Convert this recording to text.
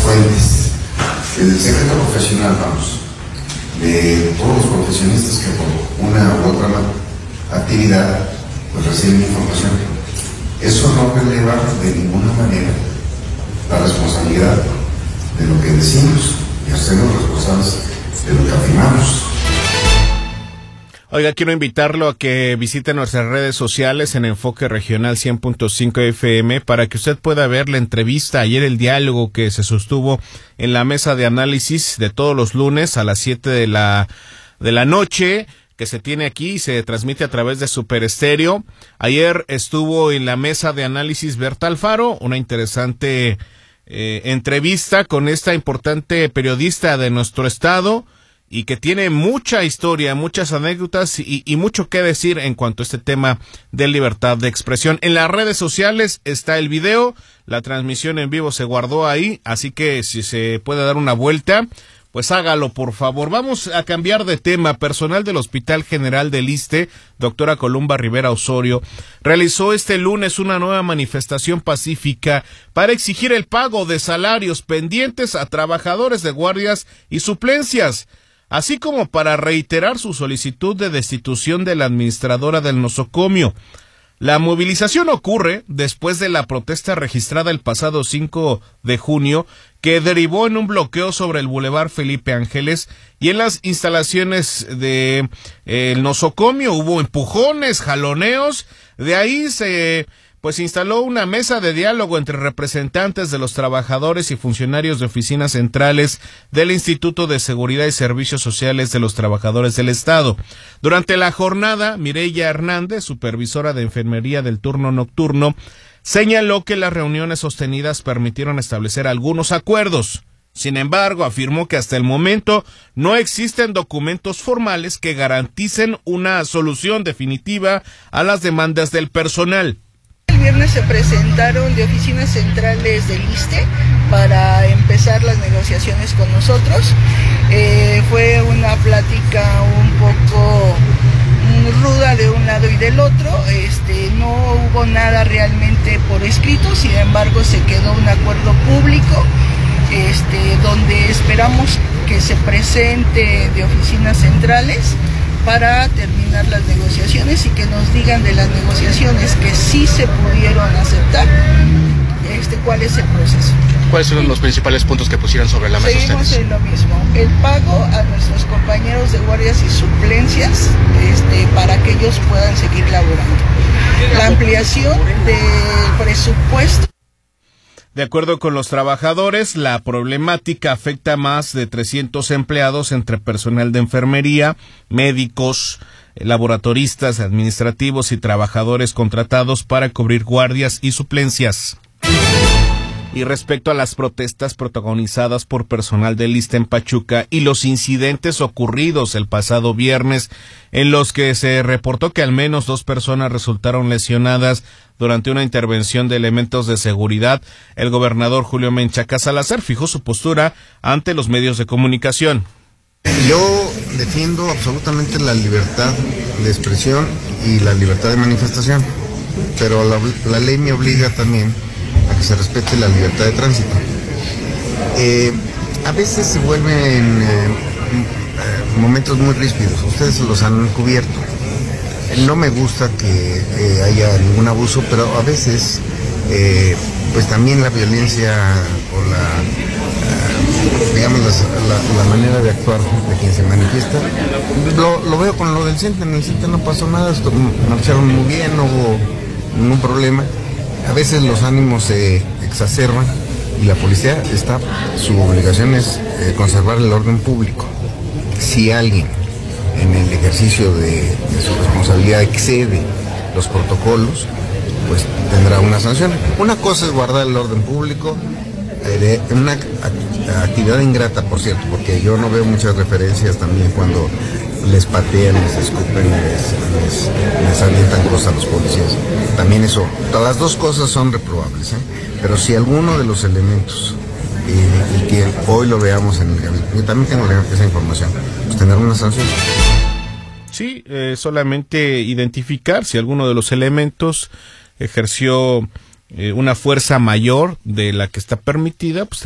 fuentes. El secreto profesional, vamos, de todos los profesionistas que por una u otra actividad pues reciben información. Eso no releva de ninguna manera la responsabilidad de lo que decimos y hacernos responsables de lo que afirmamos. Oiga, quiero invitarlo a que visite nuestras redes sociales en Enfoque Regional 100.5 FM para que usted pueda ver la entrevista, ayer el diálogo que se sostuvo en la mesa de análisis de todos los lunes a las 7 de la noche, que se tiene aquí y se transmite a través de Super Estéreo. Ayer estuvo en la mesa de análisis Berta Alfaro, una interesante entrevista con esta importante periodista de nuestro estado, y que tiene mucha historia, muchas anécdotas y mucho que decir en cuanto a este tema de libertad de expresión. En las redes sociales está el video, la transmisión en vivo se guardó ahí, así que si se puede dar una vuelta, pues hágalo, por favor. Vamos a cambiar de tema. Personal del Hospital General del Iste, doctora Columba Rivera Osorio, realizó este lunes una nueva manifestación pacífica para exigir el pago de salarios pendientes a trabajadores de guardias y suplencias, así como para reiterar su solicitud de destitución de la administradora del nosocomio. La movilización ocurre después de la protesta registrada el pasado 5 de junio, que derivó en un bloqueo sobre el Boulevard Felipe Ángeles y en las instalaciones de el nosocomio. Hubo empujones, jaloneos, de ahí se instaló una mesa de diálogo entre representantes de los trabajadores y funcionarios de oficinas centrales del Instituto de Seguridad y Servicios Sociales de los Trabajadores del Estado. Durante la jornada, Mireya Hernández, supervisora de enfermería del turno nocturno, señaló que las reuniones sostenidas permitieron establecer algunos acuerdos. Sin embargo, afirmó que hasta el momento no existen documentos formales que garanticen una solución definitiva a las demandas del personal. El viernes se presentaron de oficinas centrales del ISSSTE para empezar las negociaciones con nosotros. Fue una plática un poco ruda de un lado y del otro. No hubo nada realmente por escrito, sin embargo se quedó un acuerdo público donde esperamos que se presente de oficinas centrales para terminar las negociaciones y que nos digan de las negociaciones que sí se pudieron aceptar, cuál es el proceso. ¿Cuáles son los principales puntos que pusieron sobre la mesa Seguimos ustedes? en lo mismo, el pago a nuestros compañeros de guardias y suplencias para que ellos puedan seguir laborando. La ampliación del presupuesto. De acuerdo con los trabajadores, la problemática afecta a más de 300 empleados entre personal de enfermería, médicos, laboratoristas, administrativos y trabajadores contratados para cubrir guardias y suplencias. Y respecto a las protestas protagonizadas por personal del ISSSTE en Pachuca y los incidentes ocurridos el pasado viernes, en los que se reportó que al menos 2 personas resultaron lesionadas durante una intervención de elementos de seguridad, el gobernador Julio Menchaca Salazar fijó su postura ante los medios de comunicación. Yo defiendo absolutamente la libertad de expresión y la libertad de manifestación, pero la ley me obliga también a que se respete la libertad de tránsito. A veces se vuelven momentos muy ríspidos, ustedes los han cubierto. No me gusta que haya ningún abuso, pero a veces pues también la violencia o la manera de actuar de quien se manifiesta, lo veo con lo del CENTE. En el CENTE no pasó nada, marcharon muy bien, no hubo ningún problema. A veces los ánimos se exacerban y la policía su obligación es conservar el orden público. Si alguien en el ejercicio de su responsabilidad excede los protocolos, pues tendrá una sanción. Una cosa es guardar el orden público, una actividad ingrata, por cierto, porque yo no veo muchas referencias también cuando les patean, les escupen, les avientan cosas a los policías. También eso, todas las dos cosas son reprobables, pero si alguno de los elementos, y que hoy lo veamos, yo también tengo esa información, pues tendrá una sanción. Sí, solamente identificar si alguno de los elementos ejerció una fuerza mayor de la que está permitida, pues